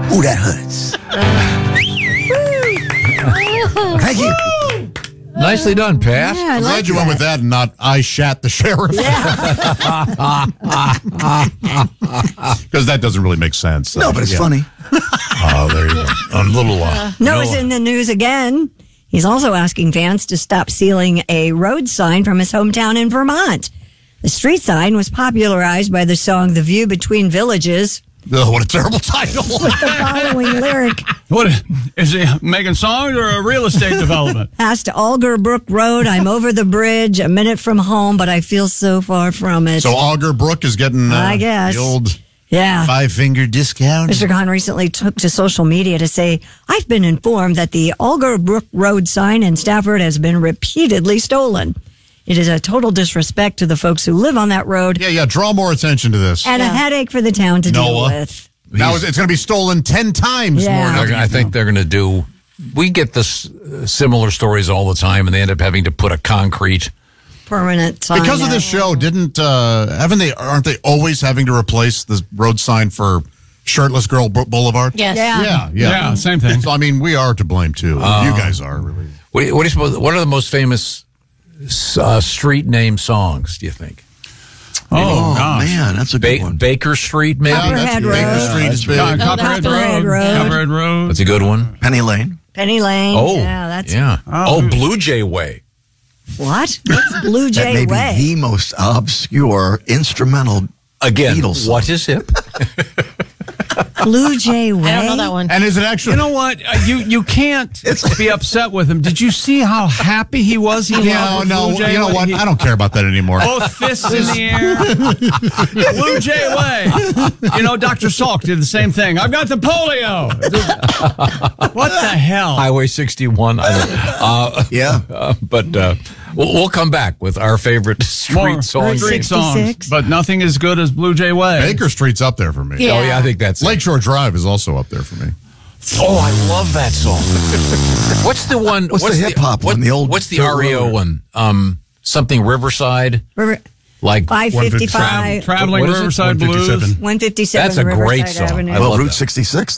Ooh, that hurts. Thank you. Nicely done, Pat. Yeah, I'm glad you went with that and not I shat the sheriff. Because that doesn't really make sense. No, but it's funny. Oh, there you go. A little Noah's in the news again. He's also asking fans to stop stealing a road sign from his hometown in Vermont. The street sign was popularized by the song The View Between Villages. Oh, what a terrible title. With the following lyric. What is he making songs or a real estate development? Past Alger Brook Road, I'm over the bridge, a minute from home, but I feel so far from it. So Auger Brook is getting I guess. the old 5-finger discount. Mr. Khan recently took to social media to say, I've been informed that the Alger Brook Road sign in Stafford has been repeatedly stolen. It is a total disrespect to the folks who live on that road. Yeah, draw more attention to this. And a headache for the town to deal Noah. with. Now it's going to be stolen 10 times Yeah. more. I think they're going to do. We get this similar stories all the time, and they end up having to put a concrete Permanent sign. Because of this show, aren't they always having to replace the road sign for Shirtless Girl Boulevard? Yes. Yeah. Yeah, same thing. So, I mean, we are to blame, too. You guys are, really. What do you suppose? What are the most famous street name songs? Do you think? Oh, gosh. Man, that's a good one. Baker Street, maybe. Copperhead Road. Baker Street is big. Copperhead Road. Copperhead Road. That's a good one. Penny Lane. Penny Lane. Oh, yeah, that's Blue Jay Way. what? What's Blue That Jay may Way? be the most obscure instrumental Again, Beatles what song. is hip? Blue Jay Way. I don't know that one. And is it actually... You know what? You can't be upset with him. Did you see how happy he was? No, Blue Jay you know Way? what? I don't care about that anymore. Both fists in the air. Blue Jay Way. Dr. Salk did the same thing. I've got the polio. What the hell? Highway 61. Yeah. But we'll come back with our favorite More street songs. street 66. songs, but nothing as good as Blue Jay Way. Baker Street's up there for me. Yeah. Oh, yeah, I think that's it. Lakeshore Drive is also up there for me. Oh, I love that song. What's the one? What's the hip-hop one? The old What's the Dirt REO Road. one? Something Riverside. River, Like 555. Traveling What is it? Riverside 157. Blues. 157 That's a great Riverside song. Avenue. I Well, love Route that. 66